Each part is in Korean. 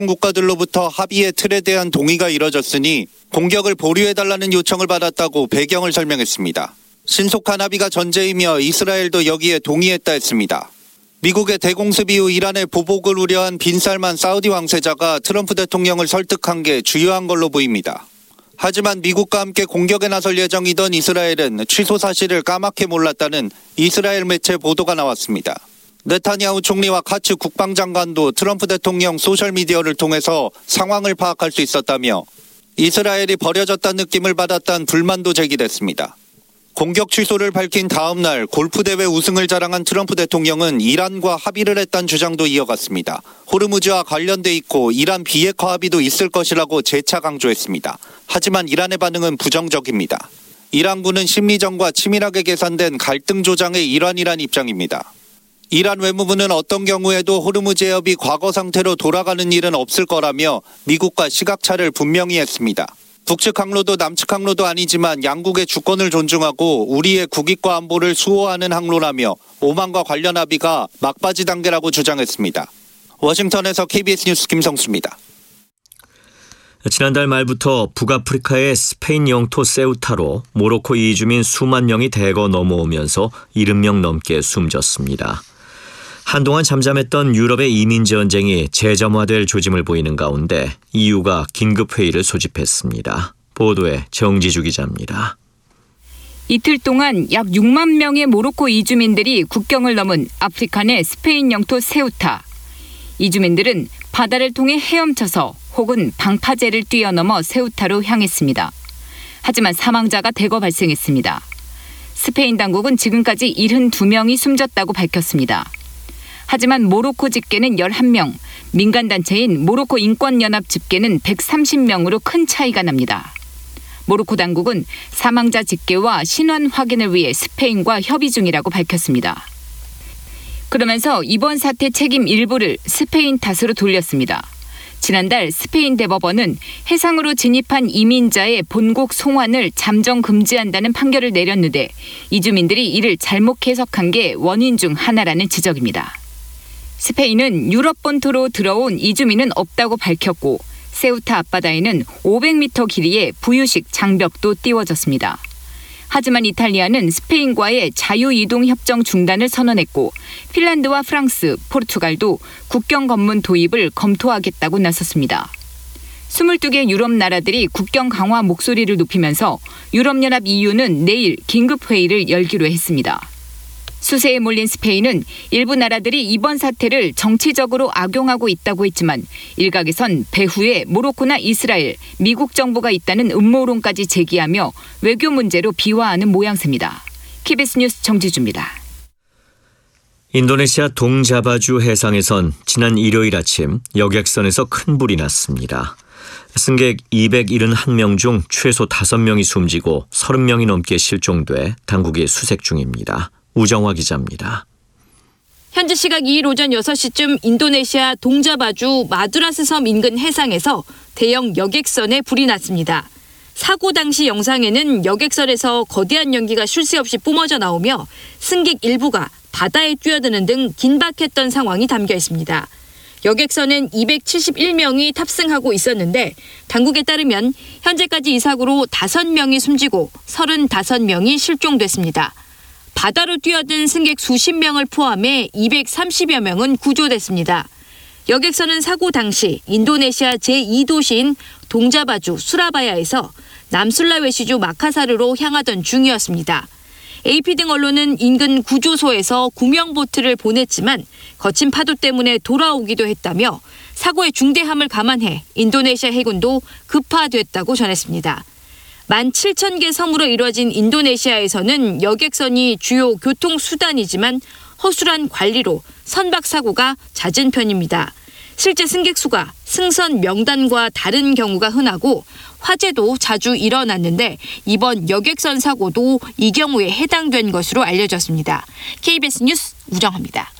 국가들로부터 합의의 틀에 대한 동의가 이뤄졌으니 공격을 보류해달라는 요청을 받았다고 배경을 설명했습니다. 신속한 합의가 전제이며 이스라엘도 여기에 동의했다 했습니다. 미국의 대공습 이후 이란의 보복을 우려한 빈살만 사우디 왕세자가 트럼프 대통령을 설득한 게 주요한 걸로 보입니다. 하지만 미국과 함께 공격에 나설 예정이던 이스라엘은 취소 사실을 까맣게 몰랐다는 이스라엘 매체 보도가 나왔습니다. 네타냐후 총리와 카츠 국방장관도 트럼프 대통령 소셜미디어를 통해서 상황을 파악할 수 있었다며 이스라엘이 버려졌다는 느낌을 받았다는 불만도 제기됐습니다. 공격 취소를 밝힌 다음 날 골프대회 우승을 자랑한 트럼프 대통령은 이란과 합의를 했다는 주장도 이어갔습니다. 호르무즈와 관련돼 있고 이란 비핵화 합의도 있을 것이라고 재차 강조했습니다. 하지만 이란의 반응은 부정적입니다. 이란군은 심리전과 치밀하게 계산된 갈등 조장의 일환이란 입장입니다. 이란 외무부는 어떤 경우에도 호르무즈 해협이 과거 상태로 돌아가는 일은 없을 거라며 미국과 시각차를 분명히 했습니다. 북측 항로도 남측 항로도 아니지만 양국의 주권을 존중하고 우리의 국익과 안보를 수호하는 항로라며 오만과 관련 합의가 막바지 단계라고 주장했습니다. 워싱턴에서 KBS 뉴스 김성수입니다. 지난달 말부터 북아프리카의 스페인 영토 세우타로 모로코 이주민 수만 명이 대거 넘어오면서 70명 넘게 숨졌습니다. 한동안 잠잠했던 유럽의 이민 전쟁이 재점화될 조짐을 보이는 가운데 EU가 긴급회의를 소집했습니다. 보도에 정지주 기자입니다. 이틀 동안 약 6만 명의 모로코 이주민들이 국경을 넘은 아프리카 내 스페인 영토 세우타. 이주민들은 바다를 통해 헤엄쳐서 혹은 방파제를 뛰어넘어 세우타로 향했습니다. 하지만 사망자가 대거 발생했습니다. 스페인 당국은 지금까지 72명이 숨졌다고 밝혔습니다. 하지만 모로코 집계는 11명, 민간단체인 모로코 인권연합 집계는 130명으로 큰 차이가 납니다. 모로코 당국은 사망자 집계와 신원 확인을 위해 스페인과 협의 중이라고 밝혔습니다. 그러면서 이번 사태 책임 일부를 스페인 탓으로 돌렸습니다. 지난달 스페인 대법원은 해상으로 진입한 이민자의 본국 송환을 잠정 금지한다는 판결을 내렸는데 이주민들이 이를 잘못 해석한 게 원인 중 하나라는 지적입니다. 스페인은 유럽 본토로 들어온 이주민은 없다고 밝혔고 세우타 앞바다에는 500m 길이의 부유식 장벽도 띄워졌습니다. 하지만 이탈리아는 스페인과의 자유이동 협정 중단을 선언했고 핀란드와 프랑스, 포르투갈도 국경 검문 도입을 검토하겠다고 나섰습니다. 22개 유럽 나라들이 국경 강화 목소리를 높이면서 유럽연합 EU는 내일 긴급회의를 열기로 했습니다. 수세에 몰린 스페인은 일부 나라들이 이번 사태를 정치적으로 악용하고 있다고 했지만 일각에선 배후에 모로코나 이스라엘, 미국 정부가 있다는 음모론까지 제기하며 외교 문제로 비화하는 모양새입니다. KBS 뉴스 정지주입니다. 인도네시아 동자바주 해상에선 지난 일요일 아침 여객선에서 큰 불이 났습니다. 승객 271명 중 최소 5명이 숨지고 30명이 넘게 실종돼 당국이 수색 중입니다. 우정화 기자입니다. 현지 시각 2일 오전 6시쯤 인도네시아 동자바주 마두라스 섬 인근 해상에서 대형 여객선에 불이 났습니다. 사고 당시 영상에는 여객선에서 거대한 연기가 쉴 새 없이 뿜어져 나오며 승객 일부가 바다에 뛰어드는 등 긴박했던 상황이 담겨 있습니다. 여객선엔 271명이 탑승하고 있었는데 당국에 따르면 현재까지 이 사고로 5명이 숨지고 35명이 실종됐습니다. 바다로 뛰어든 승객 수십 명을 포함해 230여 명은 구조됐습니다. 여객선은 사고 당시 인도네시아 제2도시인 동자바주 수라바야에서 남술라웨시주 마카사르로 향하던 중이었습니다. AP 등 언론은 인근 구조소에서 구명보트를 보냈지만 거친 파도 때문에 돌아오기도 했다며 사고의 중대함을 감안해 인도네시아 해군도 급파됐다고 전했습니다. 17,000개 섬으로 이루어진 인도네시아에서는 여객선이 주요 교통수단이지만 허술한 관리로 선박 사고가 잦은 편입니다. 실제 승객 수가 승선 명단과 다른 경우가 흔하고 화재도 자주 일어났는데 이번 여객선 사고도 이 경우에 해당된 것으로 알려졌습니다. KBS 뉴스 우정화입니다.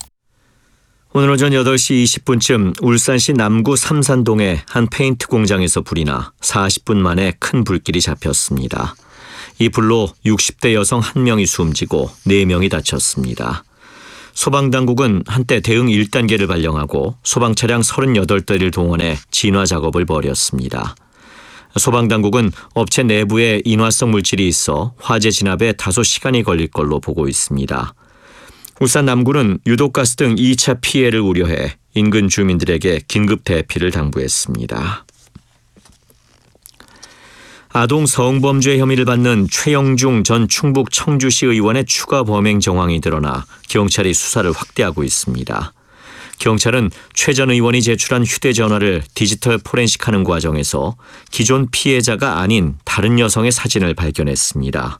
오늘 오전 8시 20분쯤 울산시 남구 삼산동의 한 페인트 공장에서 불이 나 40분 만에 큰 불길이 잡혔습니다. 이 불로 60대 여성 1명이 숨지고 4명이 다쳤습니다. 소방당국은 한때 대응 1단계를 발령하고 소방차량 38대를 동원해 진화 작업을 벌였습니다. 소방당국은 업체 내부에 인화성 물질이 있어 화재 진압에 다소 시간이 걸릴 걸로 보고 있습니다. 울산 남구는 유독가스 등 2차 피해를 우려해 인근 주민들에게 긴급 대피를 당부했습니다. 아동 성범죄 혐의를 받는 최영중 전 충북 청주시 의원의 추가 범행 정황이 드러나 경찰이 수사를 확대하고 있습니다. 경찰은 최 전 의원이 제출한 휴대전화를 디지털 포렌식하는 과정에서 기존 피해자가 아닌 다른 여성의 사진을 발견했습니다.